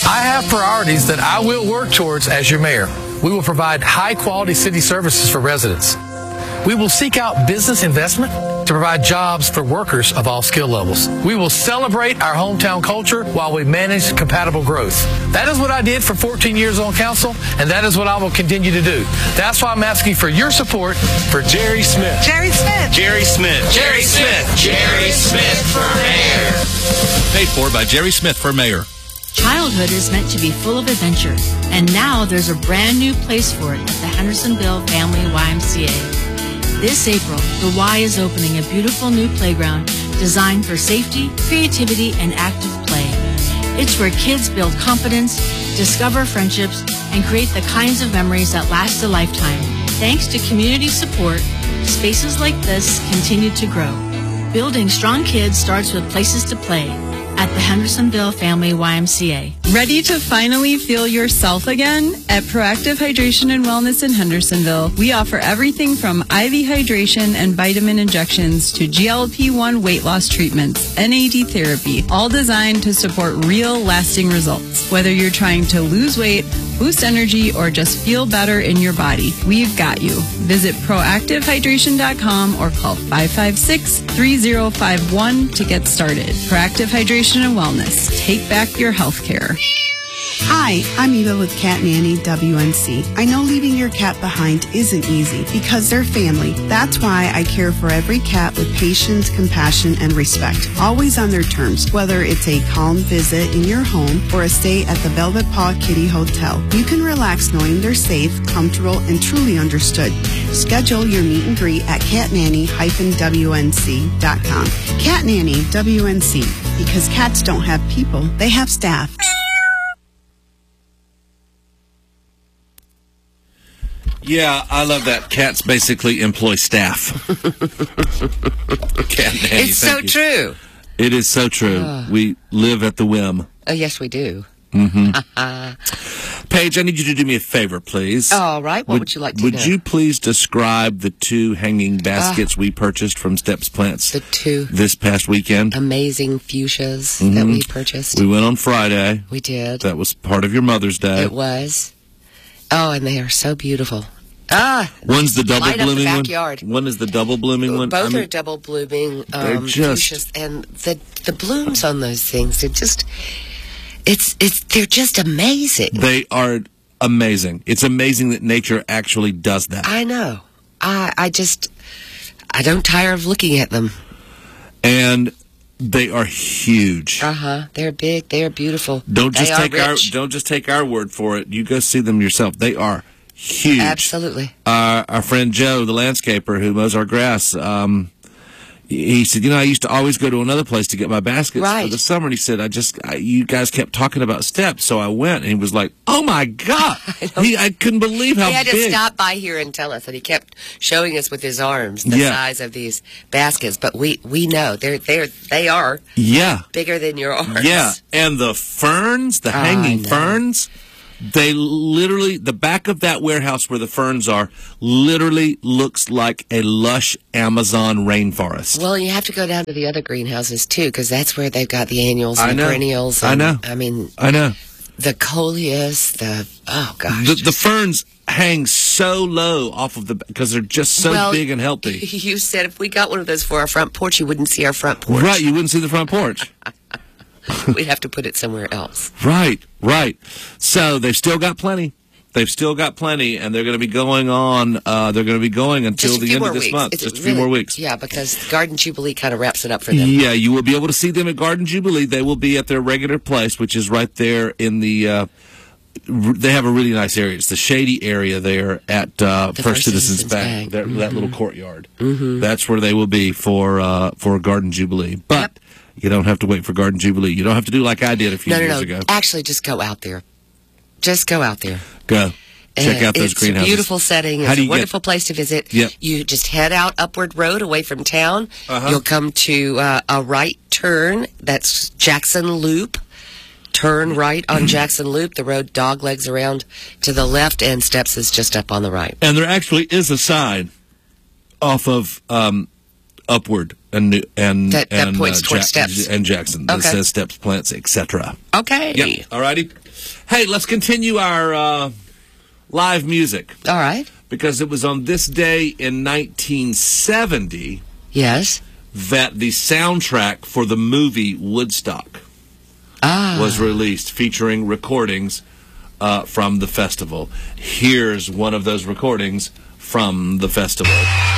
I have priorities that I will work towards as your mayor. We will provide high-quality city services for residents. We will seek out business investment to provide jobs for workers of all skill levels. We will celebrate our hometown culture while we manage compatible growth. That is what I did for 14 years on council, and that is what I will continue to do. That's why I'm asking for your support for Jerry Smith. Jerry Smith. Jerry Smith. Jerry Smith. Jerry Smith for mayor. Paid for by Jerry Smith for mayor. Childhood is meant to be full of adventure, and now there's a brand new place for it at the Hendersonville Family YMCA. This April, the Y is opening a beautiful new playground designed for safety, creativity, and active play. It's where kids build confidence, discover friendships, and create the kinds of memories that last a lifetime. Thanks to community support, spaces like this continue to grow. Building strong kids starts with places to play at the Hendersonville Family YMCA. Ready to finally feel yourself again? At Proactive Hydration and Wellness in Hendersonville, we offer everything from IV hydration and vitamin injections to GLP-1 weight loss treatments, NAD therapy, all designed to support real, lasting results. Whether you're trying to lose weight, boost energy, or just feel better in your body, we've got you. Visit proactivehydration.com or call 556-3051 to get started. Proactive Hydration and Wellness. Take back your health care. Hi, I'm Eva with Cat Nanny WNC. I know leaving your cat behind isn't easy because they're family. That's why I care for every cat with patience, compassion, and respect. Always on their terms, whether it's a calm visit in your home or a stay at the Velvet Paw Kitty Hotel. You can relax knowing they're safe, comfortable, and truly understood. Schedule your meet and greet at catnanny-WNC.com. Cat Nanny WNC, because cats don't have people, they have staff. Yeah, I love that. Cats basically employ staff. Cat nanny, It's so true. It is so true. We live at the whim. Oh, yes, we do. Mm-hmm. Paige, I need you to do me a favor, please. All right. What would you like to know? Would you please describe the two hanging baskets we purchased from Steps Plants The two this past weekend? amazing fuchsias that we purchased. We went on Friday. We did. That was part of your Mother's Day. It was. Oh, and they are so beautiful. One's the double light up the blooming backyard. one. One is the double blooming one. Both are double blooming they're just fuchsias, and the blooms on those things, they're just amazing. They are amazing. It's amazing that nature actually does that. I know. I don't tire of looking at them. And they are huge. They're big. They are beautiful. Don't just take our word for it. You go see them yourself. They are huge. Absolutely. Our friend Joe, the landscaper who mows our grass, he said, I used to always go to another place to get my baskets for the summer. And he said, you guys kept talking about Steps, so I went. And he was like, oh my God. I couldn't believe how big. He had to stop by here and tell us, and he kept showing us with his arms the size of these baskets. But we know they are bigger than yours. Yeah, and the ferns, the hanging ferns. They literally, the back of that warehouse where the ferns are, literally looks like a lush Amazon rainforest. Well, you have to go down to the other greenhouses, too, because that's where they've got the annuals and the perennials. And, I know. The coleus, oh, gosh. The ferns hang so low off of because they're just so big and healthy. You said if we got one of those for our front porch, you wouldn't see our front porch. Right, you wouldn't see the front porch. We'd have to put it somewhere else. Right. So they've still got plenty. And they're going to be going on. They're going to be going until the end of this month. Just a few more weeks. Yeah, because Garden Jubilee kind of wraps it up for them. Yeah, you will be able to see them at Garden Jubilee. They will be at their regular place, which is right there in the. They have a really nice area. It's the shady area there at First Citizens Bank. That little courtyard. That's where they will be for Garden Jubilee. But. You don't have to wait for Garden Jubilee. You don't have to do like I did a few years ago. Actually, just go out there. Just go out there. Go. Check out those greenhouses. It's a beautiful setting. It's a wonderful place to visit. Yep. You just head out Upward Road away from town. You'll come to a right turn. That's Jackson Loop. Turn right on Jackson Loop. The road doglegs around to the left, and Steps is just up on the right. And there actually is a sign off of Upward and that points towards Steps and Jackson. That says Steps, Plants, etc. Okay. Yep. All righty. Hey, let's continue our live music. All right. Because it was on this day in 1970. Yes. That the soundtrack for the movie Woodstock was released, featuring recordings from the festival. Here's one of those recordings from the festival.